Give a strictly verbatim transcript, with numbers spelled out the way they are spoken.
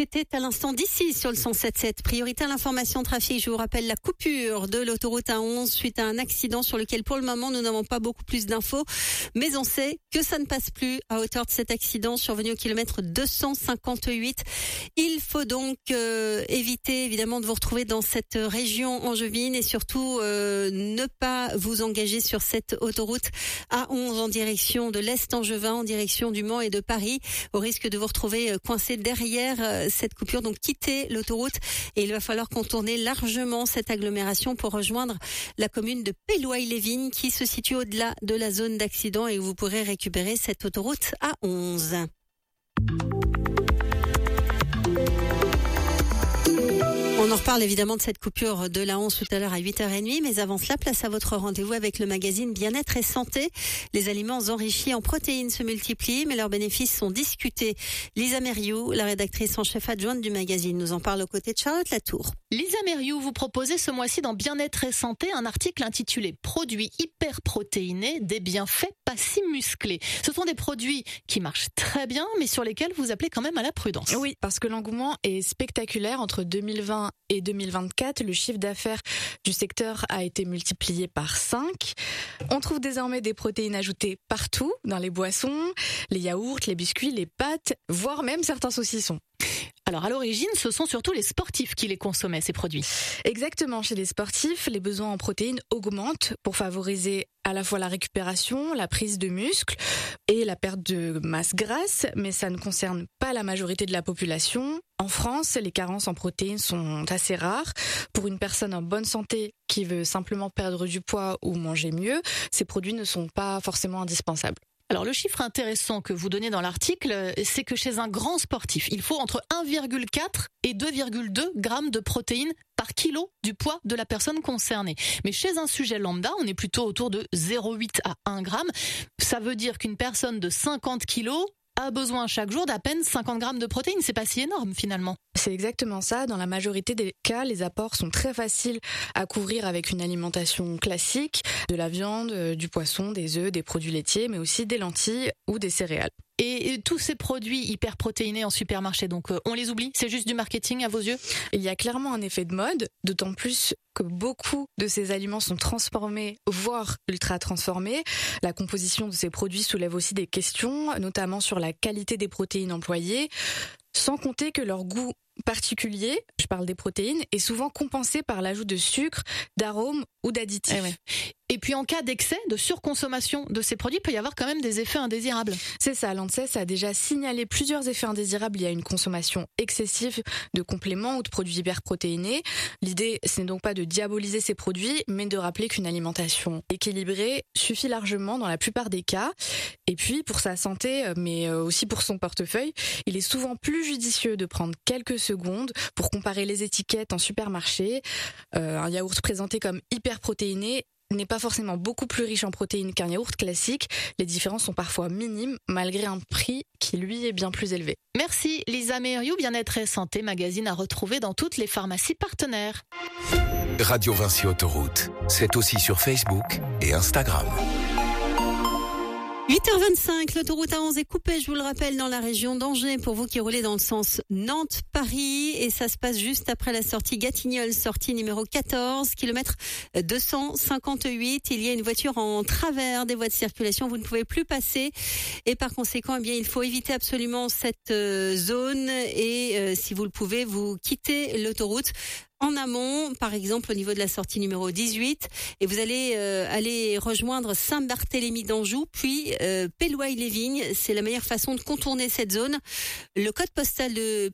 C'était à l'instant d'ici sur le cent sept sept. Priorité à l'information trafic. Je vous rappelle la coupure de l'autoroute A onze suite à un accident sur lequel pour le moment nous n'avons pas beaucoup plus d'infos. Mais on sait que ça ne passe plus à hauteur de cet accident survenu au kilomètre deux cent cinquante-huit. Il faut donc euh, éviter évidemment de vous retrouver dans cette région angevine et surtout euh, ne pas vous engager sur cette autoroute A onze en direction de l'Est angevin, en direction du Mans et de Paris, au risque de vous retrouver coincé derrière euh, cette coupure. Donc quittez l'autoroute et il va falloir contourner largement cette agglomération pour rejoindre la commune de Pellouaille-les-Vignes qui se situe au-delà de la zone d'accident et où vous pourrez récupérer cette autoroute A onze. On en reparle évidemment de cette coupure de l'A onze tout à l'heure à huit heures trente, mais avant cela, place à votre rendez-vous avec le magazine Bien-être et Santé. Les aliments enrichis en protéines se multiplient, mais leurs bénéfices sont discutés. Lisa Mériou, la rédactrice en chef adjointe du magazine, nous en parle aux côtés de Charlotte Latour. Lisa Mériou, vous proposez ce mois-ci dans Bien-être et Santé un article intitulé « Produits hyperprotéinés, des bienfaits pas si musclés ». Ce sont des produits qui marchent très bien, mais sur lesquels vous appelez quand même à la prudence. Oui, parce que l'engouement est spectaculaire. Entre deux mille vingt et deux mille vingt-quatre, le chiffre d'affaires du secteur a été multiplié par cinq. On trouve désormais des protéines ajoutées partout, dans les boissons, les yaourts, les biscuits, les pâtes, voire même certains saucissons. Alors à l'origine, ce sont surtout les sportifs qui les consommaient, ces produits. Exactement, chez les sportifs, les besoins en protéines augmentent pour favoriser à la fois la récupération, la prise de muscles et la perte de masse grasse, mais ça ne concerne pas la majorité de la population. En France, les carences en protéines sont assez rares. Pour une personne en bonne santé qui veut simplement perdre du poids ou manger mieux, ces produits ne sont pas forcément indispensables. Alors le chiffre intéressant que vous donnez dans l'article, c'est que chez un grand sportif, il faut entre un virgule quatre et deux virgule deux grammes de protéines par kilo du poids de la personne concernée. Mais chez un sujet lambda, on est plutôt autour de zéro virgule huit à un gramme. Ça veut dire qu'une personne de cinquante kilos a besoin chaque jour d'à peine cinquante grammes de protéines. C'est pas si énorme finalement. C'est exactement ça. Dans la majorité des cas, les apports sont très faciles à couvrir avec une alimentation classique, de la viande, du poisson, des œufs, des produits laitiers, mais aussi des lentilles ou des céréales. Et tous ces produits hyper protéinés en supermarché, donc on les oublie? C'est juste du marketing à vos yeux? Il y a clairement un effet de mode, d'autant plus que beaucoup de ces aliments sont transformés, voire ultra transformés. La composition de ces produits soulève aussi des questions, notamment sur la qualité des protéines employées, sans compter que leur goût particulier, je parle des protéines, est souvent compensé par l'ajout de sucre, d'arômes ou d'additifs. Eh ouais. Et puis en cas d'excès, de surconsommation de ces produits, il peut y avoir quand même des effets indésirables. C'est ça, l'ANSES a déjà signalé plusieurs effets indésirables liés à une consommation excessive de compléments ou de produits hyperprotéinés. L'idée, ce n'est donc pas de diaboliser ces produits, mais de rappeler qu'une alimentation équilibrée suffit largement dans la plupart des cas. Et puis, pour sa santé, mais aussi pour son portefeuille, il est souvent plus judicieux de prendre quelques secondes pour comparer les étiquettes en supermarché. Euh, un yaourt présenté comme hyperprotéiné n'est pas forcément beaucoup plus riche en protéines qu'un yaourt classique. Les différences sont parfois minimes, malgré un prix qui, lui, est bien plus élevé. Merci Lisa Mériou, Bien-être et Santé, magazine à retrouver dans toutes les pharmacies partenaires. Radio Vinci Autoroute, c'est aussi sur Facebook et Instagram. huit heures vingt-cinq, l'autoroute A onze est coupée, je vous le rappelle, dans la région d'Angers pour vous qui roulez dans le sens Nantes-Paris et ça se passe juste après la sortie Gatignolles, sortie numéro quatorze, kilomètre deux cent cinquante-huit. Il y a une voiture en travers des voies de circulation, vous ne pouvez plus passer et par conséquent, eh bien, il faut éviter absolument cette euh, zone et euh, si vous le pouvez, vous quittez l'autoroute en amont, par exemple au niveau de la sortie numéro dix-huit, et vous allez euh, aller rejoindre Saint-Barthélemy d'Anjou, puis euh, Pellouaille-les-Vignes. C'est la meilleure façon de contourner cette zone. Le code postal de